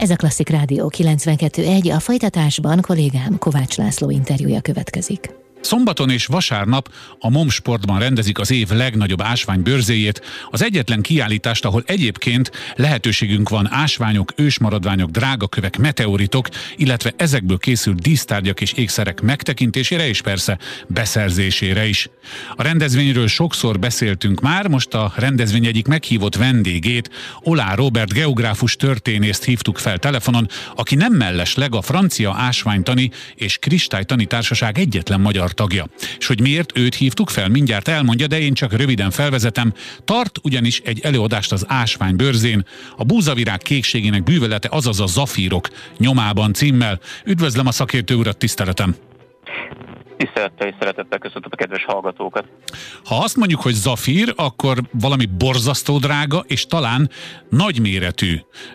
Ez a Klasszik Rádió 92.1, a folytatásban kollégám Kovács László interjúja következik. Szombaton és vasárnap a MOM Sportban rendezik az év legnagyobb ásványbörzéjét, az egyetlen kiállítást, ahol egyébként lehetőségünk van ásványok, ősmaradványok, drágakövek, meteoritok, illetve ezekből készült dísztárgyak és ékszerek megtekintésére és persze beszerzésére is. A rendezvényről sokszor beszéltünk már, most a rendezvény egyik meghívott vendégét, Olá Róbert geográfus történészt hívtuk fel telefonon, aki nem mellesleg a Francia Ásványtani és Kristálytani Társaság egyetlen magyar tagja. És hogy miért őt hívtuk fel, mindjárt elmondja, de én csak röviden felvezetem. Tart ugyanis egy előadást az Ásványbörzén, a búzavirág kékségének bűvölete, azaz a zafírok nyomában címmel. Üdvözlöm a szakértő urat, tiszteletem! Tisztelettel és szeretettel köszöntöm a kedves hallgatókat. Ha azt mondjuk, hogy zafír, akkor valami borzasztó drága, és talán nagyméretű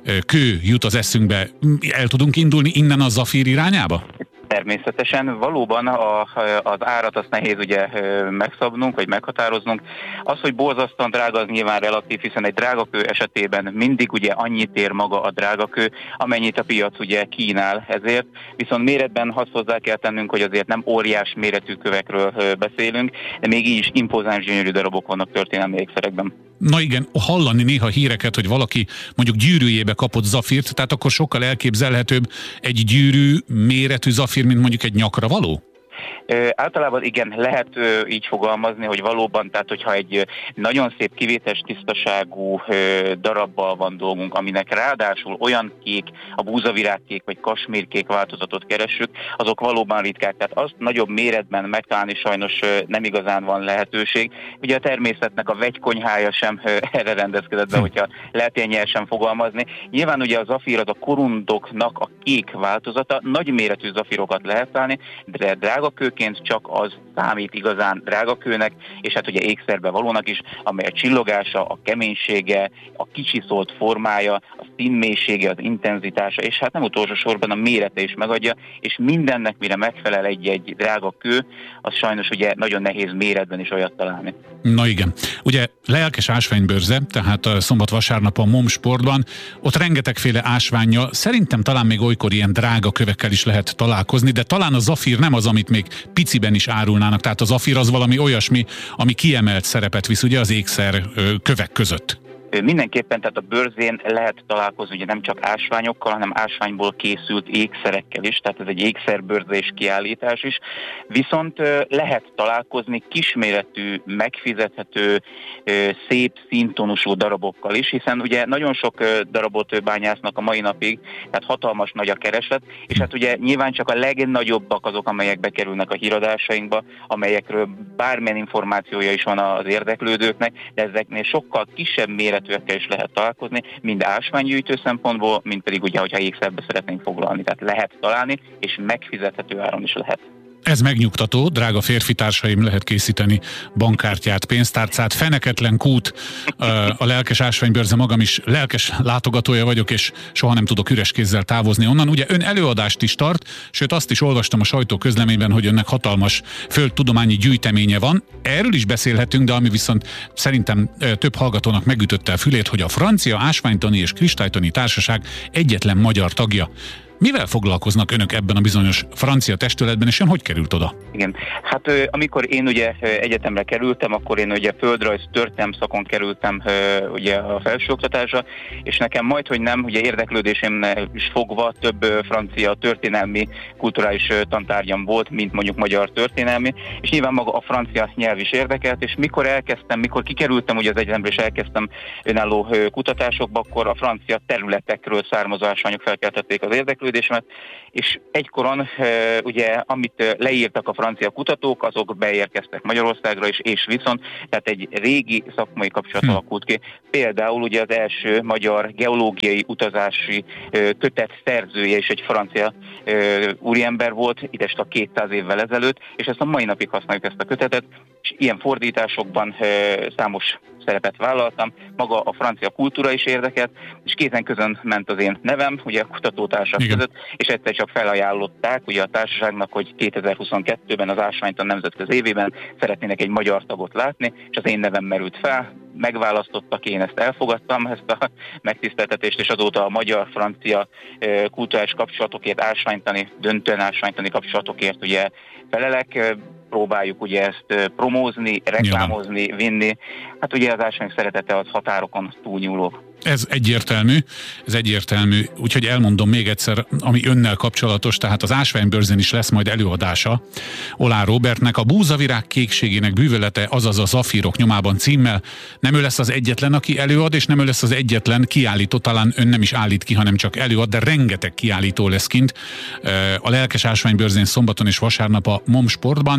kő jut az eszünkbe. El tudunk indulni innen a zafír irányába? Természetesen valóban az árat azt nehéz ugye megszabnunk, vagy meghatároznunk. Az, hogy borzasztóan drága, az nyilván relatív, hiszen egy drágakő esetében mindig ugye annyit ér maga a drágakő, amennyit a piac ugye kínál ezért. Viszont méretben azt hozzá kell tennünk, hogy azért nem óriás méretű kövekről beszélünk, de még így is impozáns gyönyörű darabok vannak történelmi ékszerekben. Na igen, hallani néha híreket, hogy valaki mondjuk gyűrűjébe kapott zafírt, tehát akkor sokkal elképzelhetőbb egy gyűrű méretű zafír, mint mondjuk egy nyakra való? Általában igen, lehet így fogalmazni, hogy valóban, tehát hogyha egy nagyon szép kivételes tisztaságú darabbal van dolgunk, aminek ráadásul olyan kék, a búzavirágkék vagy kasmírkék változatot keressük, azok valóban ritkák. Tehát azt nagyobb méretben megtalálni sajnos nem igazán van lehetőség. Ugye a természetnek a vegykonyhája sem erre rendezkedett be, hogyha lehet ilyen nyersen fogalmazni. Nyilván ugye a zafír az a korundoknak a kék változata, nagy méretű zafírokat lehet találni, de drágakőként csak az számít igazán drágakőnek, és hát ugye ékszerbe valónak is, amely a csillogása, a keménysége, a kicsiszolt formája, a színmélysége, az intenzitása, és hát nem utolsó sorban a mérete is megadja, és mindennek, mire megfelel egy drágakő, az sajnos ugye nagyon nehéz méretben is olyat találni. Na igen. Ugye lelkes ásványbörze, tehát szombat-vasárnap a MOM Sportban, ott rengetegféle ásvánnyal, szerintem talán még olykor ilyen drága kövekkel is lehet találkozni, de talán a zafír nem az, amit még piciben is árulnának, tehát a zafír az valami olyasmi, ami kiemelt szerepet visz ugye az ékszer kövek között. Mindenképpen, tehát a bőrzén lehet találkozni ugye nem csak ásványokkal, hanem ásványból készült ékszerekkel is, tehát ez egy ékszerbőrzés kiállítás is. Viszont lehet találkozni kisméretű, megfizethető, szép színtonusú darabokkal is, hiszen ugye nagyon sok darabot bányásznak a mai napig, tehát hatalmas nagy a kereslet, és hát ugye nyilván csak a legnagyobbak azok, amelyek bekerülnek a híradásainkba, amelyekről bármilyen információja is van az érdeklődőknek, de ezeknél sokkal kisebb méretűekkel is lehet találkozni, mind ásványgyűjtő szempontból, mind pedig ugye, hogyha ékszerbe szeretnénk foglalni. Tehát lehet találni, és megfizethető áron is lehet. Ez megnyugtató, drága férfi társaim, lehet készíteni bankkártyát, pénztárcát, feneketlen kút, a lelkes ásványbörze, magam is lelkes látogatója vagyok, és soha nem tudok üres kézzel távozni onnan. Ugye ön előadást is tart, sőt azt is olvastam a sajtóközleményben, hogy önnek hatalmas földtudományi gyűjteménye van. Erről is beszélhetünk, de ami viszont szerintem több hallgatónak megütötte a fülét, hogy a Francia Ásványtani és Kristálytani Társaság egyetlen magyar tagja. Mivel foglalkoznak önök ebben a bizonyos francia testületben, és ön hogy került oda? Igen, hát amikor én ugye egyetemre kerültem, akkor én ugye földrajz történelem szakon kerültem ugye a felsőoktatásra, és nekem majdhogy nem, ugye érdeklődésemnél is fogva több francia történelmi, kulturális tantárgyam volt, mint mondjuk magyar történelmi, és nyilván maga a francia nyelv is érdekelt, és mikor kikerültem ugye az egyetemre, és elkezdtem önálló kutatásokba, akkor a francia területekről származó ásványok felkeltették az érdeklődésemet, és egykoron ugye amit leírtak a francia kutatók, azok beérkeztek Magyarországra is, és viszont, tehát egy régi szakmai kapcsolat alakult ki. Például ugye az első magyar geológiai utazási kötet szerzője is egy francia úriember volt, idestag 200 évvel ezelőtt, és ezt a mai napig használjuk ezt a kötetet, és ilyen fordításokban számos szerepet vállaltam, maga a francia kultúra is érdekelt, és kézen közön ment az én nevem, ugye a kutatótársak között, és egyszer csak felajánlották ugye a társaságnak, hogy 2022-ben az Ásványtan nemzetközi évében szeretnének egy magyar tagot látni, és az én nevem merült fel, megválasztottak, én ezt elfogadtam, ezt a megtiszteltetést, és azóta a magyar-francia kulturális kapcsolatokért, döntően ásványtani kapcsolatokért ugye felelek, próbáljuk ugye ezt promózni, reklámozni, vinni. Hát ugye az ásványok szeretete az határokon túlnyúló. Ez egyértelmű, úgyhogy elmondom még egyszer, ami önnel kapcsolatos, tehát az Ásványbörzén is lesz majd előadása Oláh Róbertnek, a Búzavirág kékségének bűvölete, azaz a Zafírok nyomában címmel. Nem ő lesz az egyetlen, aki előad, és nem ő lesz az egyetlen kiállító, talán ön nem is állít ki, hanem csak előad, de rengeteg kiállító lesz kint a Lelkes Ásványbörzén szombaton és vasárnap a MOM Sportban.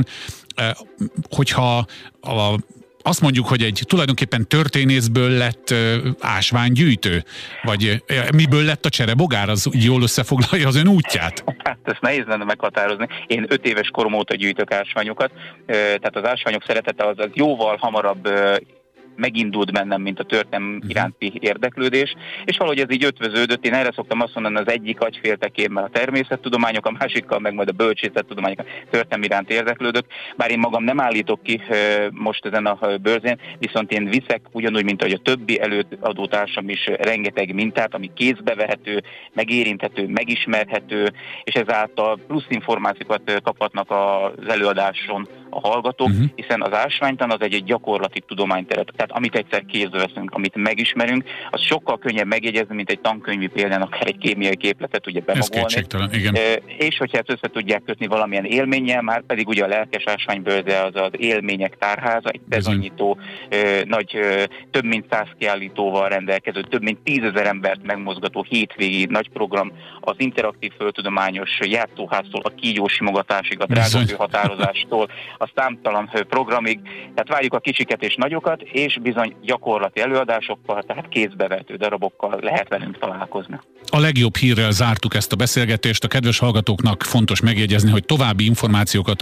Hogyha azt mondjuk, hogy egy tulajdonképpen történészből lett ásványgyűjtő? Vagy miből lett a cserebogár? Az jól összefoglalja az ön útját? Hát ezt nehéz lenne meghatározni. Én 5 éves korom óta gyűjtök ásványokat, tehát az ásványok szeretete az jóval hamarabb megindult bennem, mint a történelem iránti érdeklődés, és valahogy ez így ötvöződött. Én erre szoktam azt mondani, az egyik agyféltekében a természettudományok, a másikkal meg majd a bölcsészettudományok, a történelem iránt érdeklődök. Bár én magam nem állítok ki most ezen a bőrzén, viszont én viszek ugyanúgy, mint ahogy a többi előadó társam is rengeteg mintát, ami kézbe vehető, megérinthető, megismerhető, és ezáltal plusz információkat kaphatnak az előadáson a hallgatók, hiszen az ásványtan az egy gyakorlati tudományteret. Tehát amit egyszer kézbe veszünk, amit megismerünk, az sokkal könnyebb megjegyezni, mint egy tankönyvi példán, akár egy kémiai képletet ugye bemagolni. És hogyha ezt össze tudják kötni valamilyen élménnyel, már pedig ugye a Lelkes Ásványbörze az az élmények tárháza, egy szezonnyitó, nagy, több mint 100 kiállítóval rendelkező, több mint 10 000 embert megmozgató hétvégi nagy program, az interaktív földtudományos játszóháztól, a kígyó simogatásig, a drágakő határozástól, a számtalan programig, tehát várjuk a kicsiket és nagyokat, és bizony gyakorlati előadásokkal, tehát kézbevető darabokkal lehet velünk találkozni. A legjobb hírrel zártuk ezt a beszélgetést. A kedves hallgatóknak fontos megjegyezni, hogy további információkat a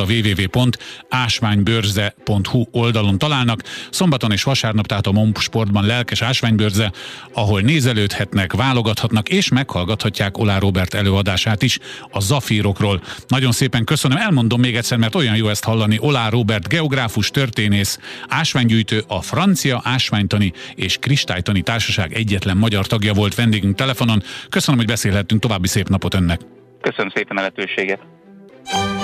www.ásványbörze.hu oldalon találnak. Szombaton és vasárnap tehát a MOM Sportban Lelkes Ásványbörze, ahol nézelődhetnek, válogathatnak és meghallgathatják Oláh Róbert előadását is a Zafírokról. Nagyon szépen köszönöm, elmondom még egyszer, mert olyan jó ezt hallani. Oláh Róbert geográfus, történész, ásványgyűjtő, a Francia Ásványtani és Kristálytani Társaság egyetlen magyar tagja volt vendégünk telefonon. Köszönöm, hogy beszélhettünk, további szép napot önnek. Köszönöm szépen a lehetőséget.